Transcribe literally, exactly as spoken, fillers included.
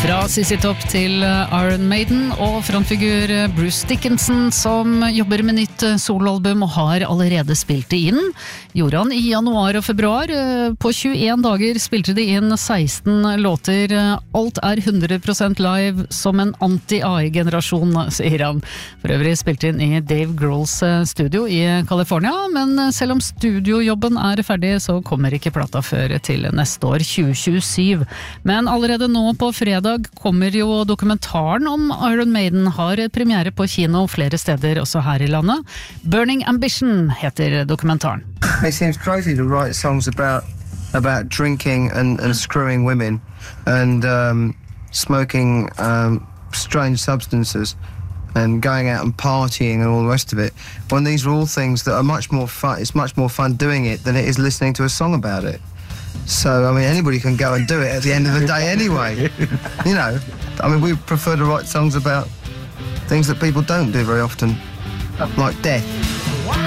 Fra C C Top til Iron Maiden og frontfigur Bruce Dickinson, som jobber med nytt soloalbum og har allerede spilt det inn. Gjorde han i januar og februar. På tjueen dager spilte de inn seksten låter. Alt er hundre prosent live som en anti-A I-generasjon, sier han. For øvrig spilte inn i Dave Grohls studio i California, men selv om studiojobben er ferdig, så kommer ikke plata før til neste år, tjue tjuesyv. Men allerede nå på fredag kommer jo dokumentaren om Iron Maiden, har premiere på kino flere steder også her i landet. Burning Ambition heter dokumentaren. It seems crazy to write songs about about drinking and, and screwing women and um, smoking um, strange substances and going out and partying and all the rest of it, when these are all things that are much more fun. It's much more fun doing it than it is listening to a song about it. So, I mean, anybody can go and do it at the end of the day anyway. You know, I mean, we prefer to write songs about things that people don't do very often, like death.